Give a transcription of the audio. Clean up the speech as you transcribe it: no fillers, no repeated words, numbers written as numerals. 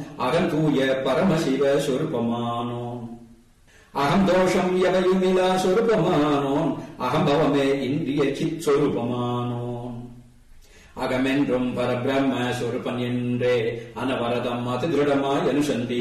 அகம் தூய பரமசிவ சொருபமானோன் அகம் தோஷம் எவையுமிலா சொருபமானோன் அகம்பவமே இந்திய சித் சொருபமானோன் அகமென்றும் பரபிரம்ம சொருபன் என்றே அனவரதம் அதிருடமாய் அனுசந்தி